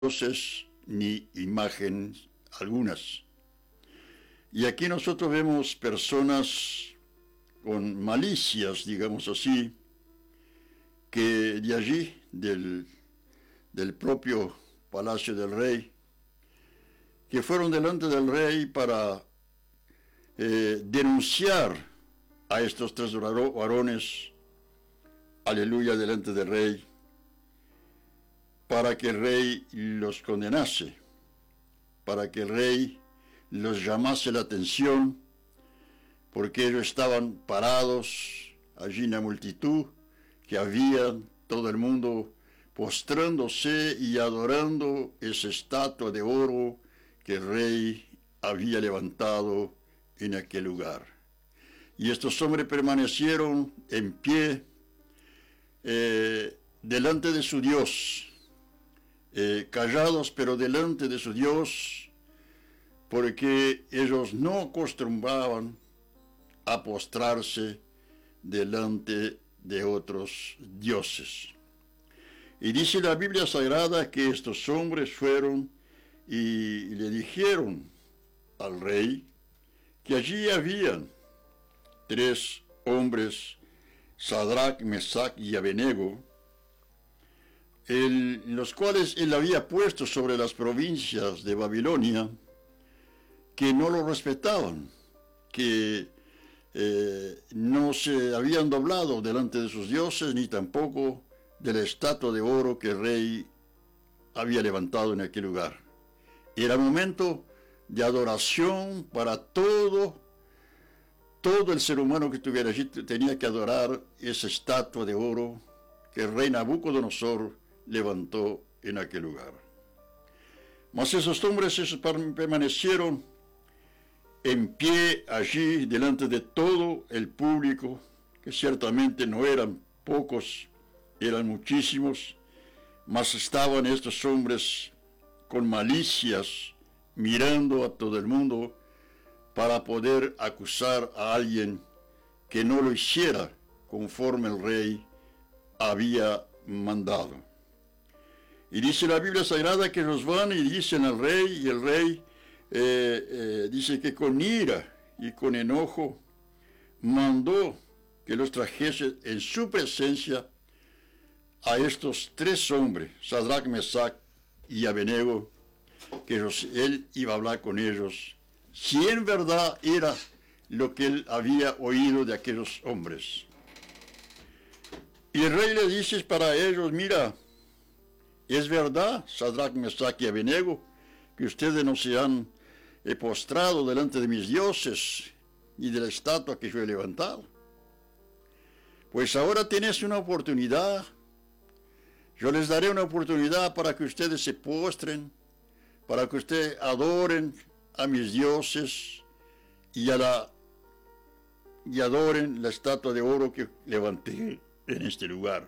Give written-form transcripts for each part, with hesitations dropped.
dioses ni imágenes algunas. Y aquí nosotros vemos personas con malicias, digamos así, que de allí, del propio palacio del rey, que fueron delante del rey para denunciar a estos tres varones, aleluya, delante del rey, para que el rey los condenase, para que el rey los llamase la atención, porque ellos estaban parados allí en la multitud, que había todo el mundo postrándose y adorando esa estatua de oro que el rey había levantado en aquel lugar. Y estos hombres permanecieron en pie delante de su Dios, callados pero delante de su Dios, porque ellos no acostumbraban a postrarse delante de otros dioses. Y dice la Biblia Sagrada que estos hombres fueron y le dijeron al rey que allí habían tres hombres, Sadrach, Mesach y Abednego, los cuales él había puesto sobre las provincias de Babilonia, que no lo respetaban, que no se habían doblado delante de sus dioses, ni tampoco de la estatua de oro que el rey había levantado en aquel lugar. Era momento de adoración para todo el ser humano que estuviera allí. Tenía que adorar esa estatua de oro que el rey Nabucodonosor levantó en aquel lugar. Mas esos hombres permanecieron en pie allí delante de todo el público, que ciertamente no eran pocos, eran muchísimos, mas estaban estos hombres con malicias mirando a todo el mundo para poder acusar a alguien que no lo hiciera conforme el rey había mandado. Y dice la Biblia Sagrada que ellos van y dicen al rey, y el rey dice que con ira y con enojo mandó que los trajese en su presencia a estos tres hombres, Sadrach, Mesach y Abednego, que él iba a hablar con ellos, si en verdad era lo que él había oído de aquellos hombres. Y el rey le dice para ellos: mira, es verdad, Sadrach, Mesach y Abednego, que ustedes no se han postrado delante de mis dioses y de la estatua que yo he levantado. Pues ahora tienes una oportunidad. Yo les daré una oportunidad para que ustedes se postren, para que ustedes adoren a mis dioses y adoren la estatua de oro que levanté en este lugar.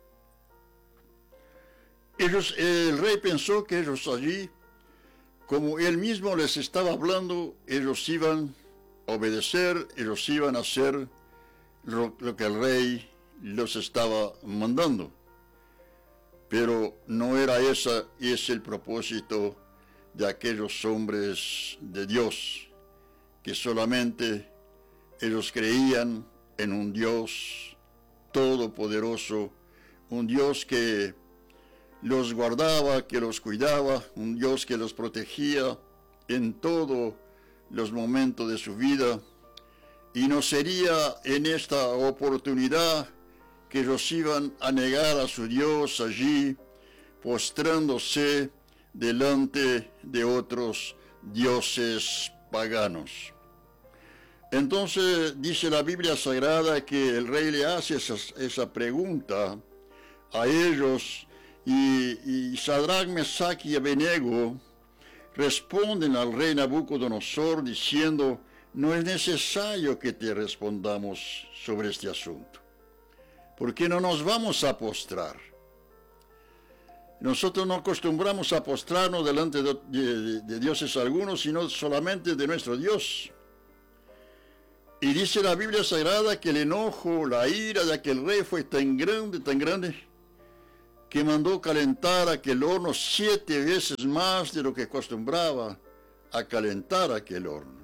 El rey pensó que ellos allí, como él mismo les estaba hablando, ellos iban a obedecer, ellos iban a hacer lo que el rey los estaba mandando. Pero no era ese el propósito de aquellos hombres de Dios, que solamente ellos creían en un Dios todopoderoso, un Dios que los guardaba, que los cuidaba, un Dios que los protegía en todos los momentos de su vida. Y no sería en esta oportunidad que ellos iban a negar a su Dios allí, postrándose delante de otros dioses paganos. Entonces dice la Biblia Sagrada que el rey le hace esa pregunta a ellos, y Sadrach, Mesach y Abednego responden al rey Nabucodonosor diciendo: no es necesario que te respondamos sobre este asunto, porque no nos vamos a postrar. Nosotros no acostumbramos a postrarnos delante de dioses algunos, sino solamente de nuestro Dios. Y dice la Biblia Sagrada que el enojo, la ira de aquel rey fue tan grande, que mandó calentar aquel horno 7 veces más de lo que acostumbraba a calentar aquel horno.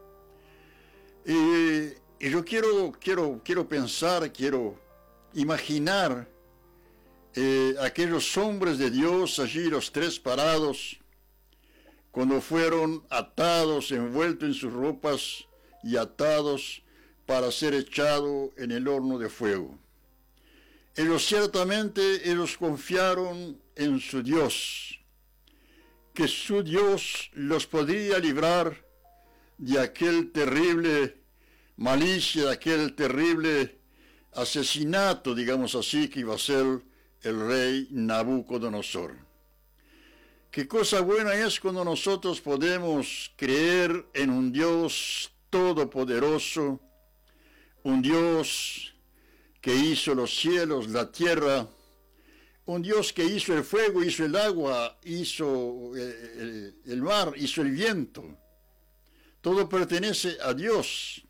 Y yo quiero pensar, quiero imaginar aquellos hombres de Dios allí, los 3 parados, cuando fueron atados, envueltos en sus ropas y atados para ser echados en el horno de fuego. Ellos confiaron en su Dios, que su Dios los podría librar de aquel terrible malicia, de aquel terrible asesinato, digamos así, que iba a ser el rey Nabucodonosor. Qué cosa buena es cuando nosotros podemos creer en un Dios todopoderoso, un Dios que hizo los cielos, la tierra, un Dios que hizo el fuego, hizo el agua, hizo el mar, hizo el viento. Todo pertenece a Dios.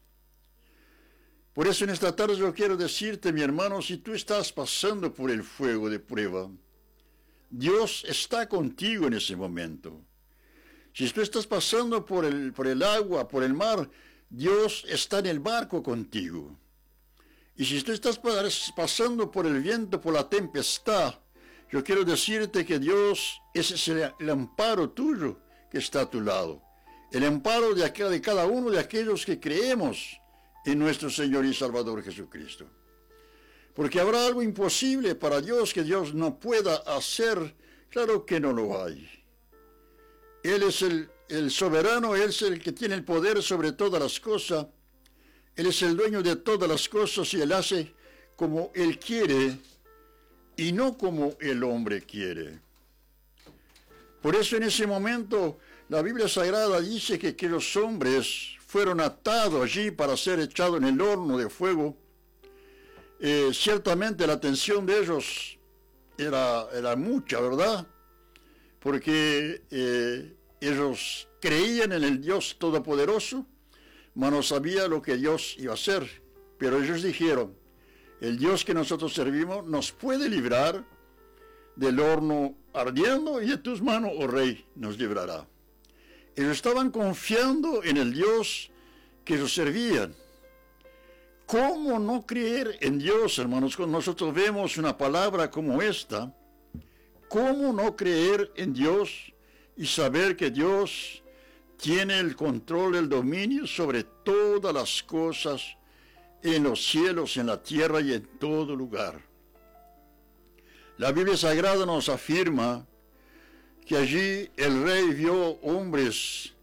Por eso en esta tarde yo quiero decirte, mi hermano, si tú estás pasando por el fuego de prueba, Dios está contigo en ese momento. Si tú estás pasando por el agua, por el mar, Dios está en el barco contigo. Y si tú estás pasando por el viento, por la tempestad, yo quiero decirte que Dios, ese es el amparo tuyo que está a tu lado. El amparo de cada uno de aquellos que creemos en nuestro Señor y Salvador Jesucristo. Porque habrá algo imposible para Dios que Dios no pueda hacer. Claro que no lo hay. Él es el soberano, Él es el que tiene el poder sobre todas las cosas. Él es el dueño de todas las cosas y Él hace como Él quiere y no como el hombre quiere. Por eso en ese momento la Biblia Sagrada dice que los hombres fueron atados allí para ser echados en el horno de fuego. Ciertamente la tensión de ellos era mucha, ¿verdad? Porque ellos creían en el Dios Todopoderoso, mas no sabían lo que Dios iba a hacer. Pero ellos dijeron, el Dios que nosotros servimos nos puede librar del horno ardiendo y de tus manos, oh Rey, nos librará. Ellos estaban confiando en el Dios que ellos servían. ¿Cómo no creer en Dios, hermanos? Cuando nosotros vemos una palabra como esta, ¿cómo no creer en Dios y saber que Dios tiene el control, el dominio sobre todas las cosas en los cielos, en la tierra y en todo lugar? La Biblia Sagrada nos afirma que allí el rey vio hombres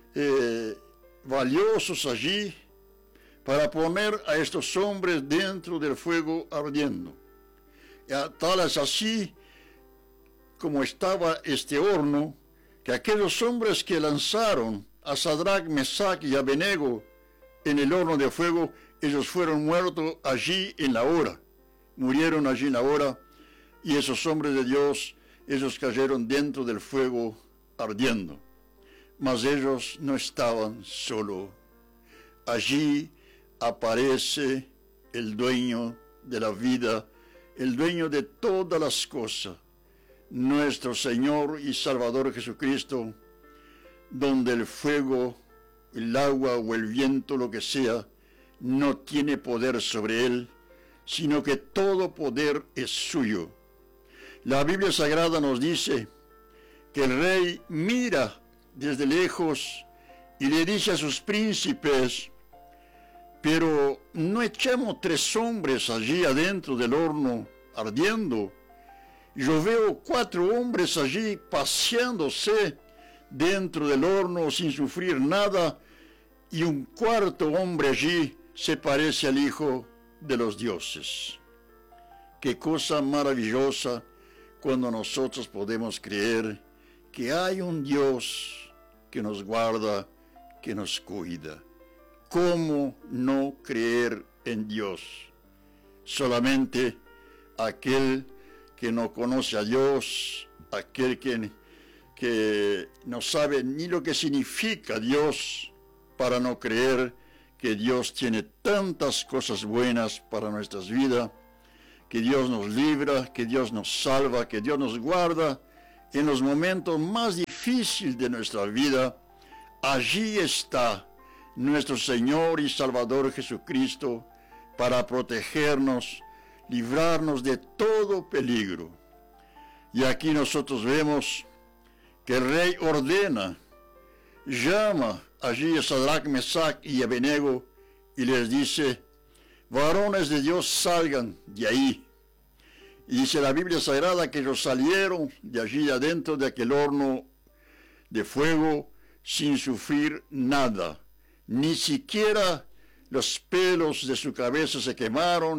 valiosos allí para poner a estos hombres dentro del fuego ardiendo. Tal es así como estaba este horno, que aquellos hombres que lanzaron a Sadrach, Mesach y Abednego en el horno de fuego, ellos fueron muertos allí en la hora, murieron allí en la hora, y esos hombres de Dios, ellos cayeron dentro del fuego ardiendo. Mas ellos no estaban solos. Allí aparece el dueño de la vida, el dueño de todas las cosas, nuestro Señor y Salvador Jesucristo, donde el fuego, el agua o el viento, lo que sea, no tiene poder sobre él, sino que todo poder es suyo. La Biblia Sagrada nos dice que el rey mira desde lejos y le dice a sus príncipes, pero no echemos 3 hombres allí adentro del horno ardiendo. Yo veo 4 hombres allí paseándose dentro del horno sin sufrir nada, y un 4.º hombre allí se parece al Hijo de los dioses. Qué cosa maravillosa cuando nosotros podemos creer que hay un Dios que nos guarda, que nos cuida. ¿Cómo no creer en Dios? Solamente aquel que no conoce a Dios, aquel que no sabe ni lo que significa Dios, para no creer que Dios tiene tantas cosas buenas para nuestras vidas, que Dios nos libra, que Dios nos salva, que Dios nos guarda en los momentos más difíciles de nuestra vida. Allí está nuestro Señor y Salvador Jesucristo para protegernos, librarnos de todo peligro. Y aquí nosotros vemos que el rey ordena, llama allí a Sadrach, Mesach y Abednego y les dice: varones de Dios, salgan de ahí. Y dice la Biblia Sagrada que ellos salieron de allí adentro de aquel horno de fuego sin sufrir nada. Ni siquiera los pelos de su cabeza se quemaron,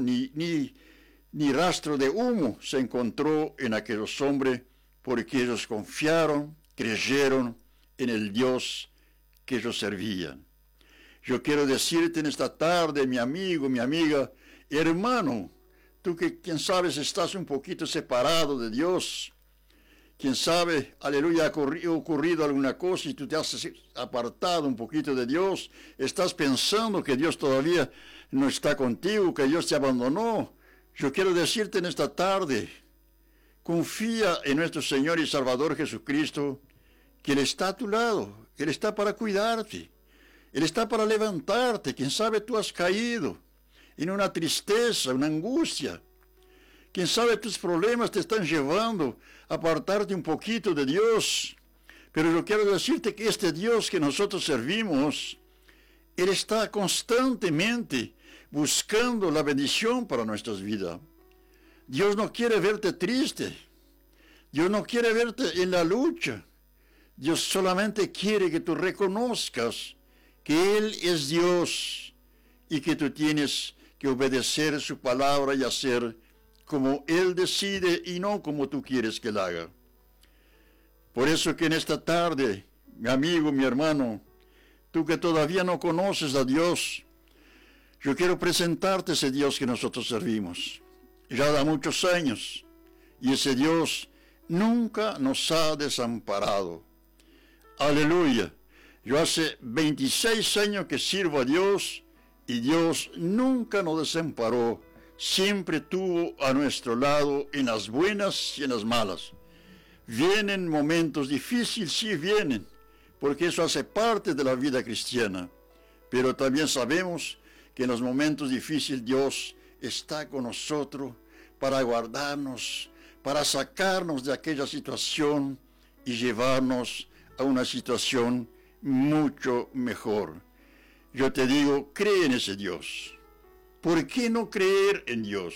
ni rastro de humo se encontró en aquellos hombres, porque ellos confiaron, creyeron en el Dios que ellos servían. Yo quiero decirte en esta tarde, mi amigo, mi amiga, hermano, tú que quién sabe estás un poquito separado de Dios, quién sabe, aleluya, ha ocurrido alguna cosa y tú te has apartado un poquito de Dios, estás pensando que Dios todavía no está contigo, que Dios te abandonó. Yo quiero decirte en esta tarde, confía en nuestro Señor y Salvador Jesucristo, que Él está a tu lado, Él está para cuidarte, Él está para levantarte. Quién sabe tú has caído en una tristeza, una angustia. Quién sabe tus problemas te están llevando a apartarte un poquito de Dios. Pero yo quiero decirte que este Dios que nosotros servimos, Él está constantemente buscando la bendición para nuestras vidas. Dios no quiere verte triste. Dios no quiere verte en la lucha. Dios solamente quiere que tú reconozcas que Él es Dios y que tú tienes que obedecer su palabra y hacer como Él decide y no como tú quieres que Él haga. Por eso que en esta tarde, mi amigo, mi hermano, tú que todavía no conoces a Dios, yo quiero presentarte ese Dios que nosotros servimos. Ya da muchos años y ese Dios nunca nos ha desamparado. Aleluya. Yo hace 26 años que sirvo a Dios y Dios nunca nos desamparó. Siempre estuvo a nuestro lado en las buenas y en las malas. Vienen momentos difíciles, sí vienen, porque eso hace parte de la vida cristiana. Pero también sabemos que en los momentos difíciles Dios está con nosotros para guardarnos, para sacarnos de aquella situación y llevarnos a una situación mucho mejor. Yo te digo, cree en ese Dios. ¿Por qué no creer en Dios?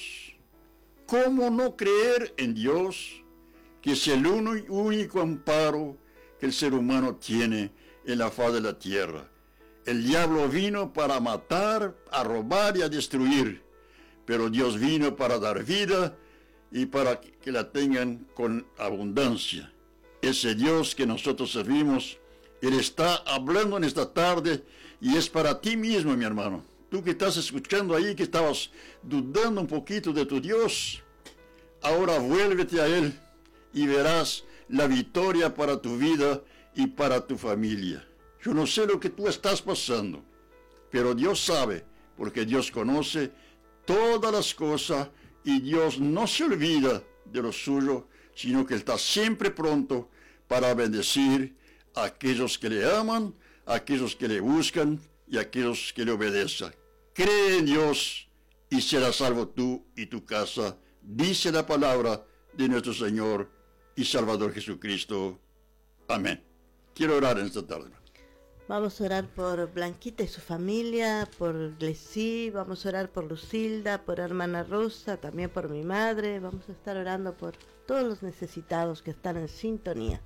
¿Cómo no creer en Dios, que es el único amparo que el ser humano tiene en la faz de la tierra? El diablo vino para matar, a robar y a destruir, pero Dios vino para dar vida y para que la tengan con abundancia. Ese Dios que nosotros servimos, Él está hablando en esta tarde y es para ti mismo, mi hermano. Tú que estás escuchando ahí, que estabas dudando un poquito de tu Dios, ahora vuélvete a Él y verás la victoria para tu vida y para tu familia. Yo no sé lo que tú estás pasando, pero Dios sabe, porque Dios conoce todas las cosas y Dios no se olvida de lo suyo, sino que Él está siempre pronto para bendecir a aquellos que le aman, a aquellos que le buscan y a aquellos que le obedecen. Cree en Dios y serás salvo tú y tu casa, dice la palabra de nuestro Señor y Salvador Jesucristo. Amén. Quiero orar en esta tarde. Vamos a orar por Blanquita y su familia, por Glesí, vamos a orar por Lucilda, por hermana Rosa, también por mi madre. Vamos a estar orando por todos los necesitados que están en sintonía.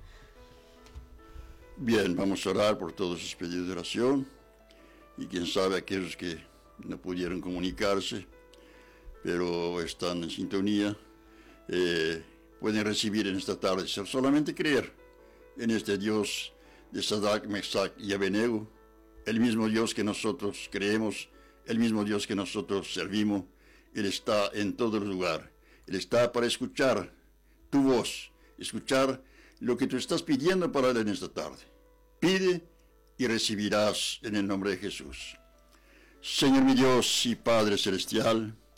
Bien, vamos a orar por todos sus pedidos de oración y quién sabe aquellos que no pudieron comunicarse, pero están en sintonía, pueden recibir en esta tarde, solamente creer en este Dios de Sadrach, Mesach y Abednego, el mismo Dios que nosotros creemos, el mismo Dios que nosotros servimos. Él está en todo lugar. Él está para escuchar tu voz, escuchar lo que tú estás pidiendo para Él en esta tarde. Pide y recibirás en el nombre de Jesús. Señor mi Dios y Padre Celestial,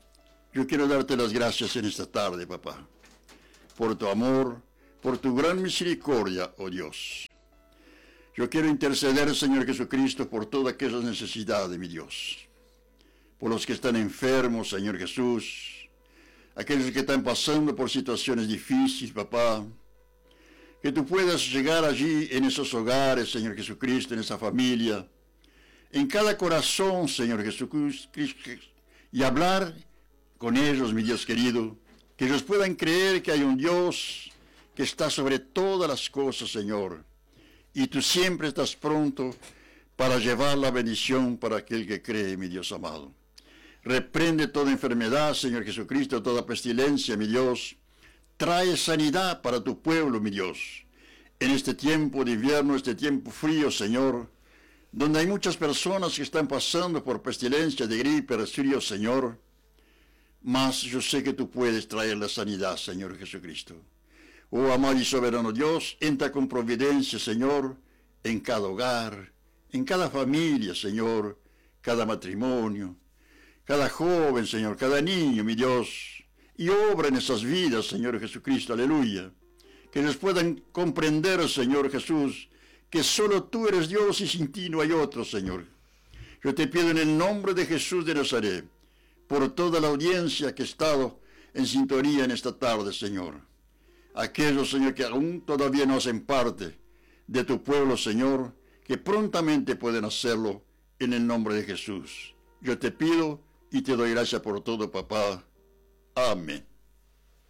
Yo quiero darte las gracias en esta tarde, papá, por tu amor, por tu gran misericordia, oh Dios. Yo quiero interceder, Señor Jesucristo, por todas aquellas necesidades, mi Dios. Por los que están enfermos, Señor Jesús. Aquellos que están pasando por situaciones difíciles, papá. Que tú puedas llegar allí en esos hogares, Señor Jesucristo, en esa familia. En cada corazón, Señor Jesucristo. Y hablar con ellos, mi Dios querido. Que ellos puedan creer que hay un Dios que está sobre todas las cosas, Señor. Y tú siempre estás pronto para llevar la bendición para aquel que cree, mi Dios amado. Reprende toda enfermedad, Señor Jesucristo, toda pestilencia, mi Dios. Trae sanidad para tu pueblo, mi Dios. En este tiempo de invierno, este tiempo frío, Señor, donde hay muchas personas que están pasando por pestilencia, de gripe, resfrío, Señor. Mas yo sé que tú puedes traer la sanidad, Señor Jesucristo. Oh, amado y soberano Dios, entra con providencia, Señor, en cada hogar, en cada familia, Señor, cada matrimonio, cada joven, Señor, cada niño, mi Dios, y obra en esas vidas, Señor Jesucristo, aleluya. Que ellos puedan comprender, Señor Jesús, que solo tú eres Dios y sin ti no hay otro, Señor. Yo te pido en el nombre de Jesús de Nazaret, por toda la audiencia que ha estado en sintonía en esta tarde, Señor. Aquellos, Señor, que aún todavía no hacen parte de tu pueblo, Señor, que prontamente pueden hacerlo en el nombre de Jesús. Yo te pido y te doy gracias por todo, papá. Amén.